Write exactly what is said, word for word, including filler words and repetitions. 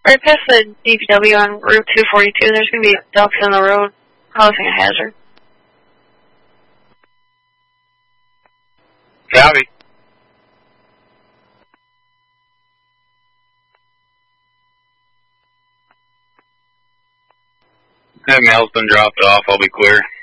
Right past the D P W on Route two forty-two, there's going to be ducks in the road causing a hazard. Copy. That mail's been dropped off. I'll be clear.